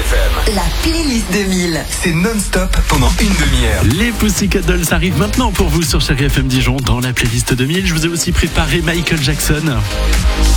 FM. La playlist 2000. C'est non-stop pendant une demi-heure. Les Pussycat Dolls arrivent maintenant pour vous sur Chérie FM Dijon dans la playlist 2000. Je vous ai aussi préparé Michael Jackson.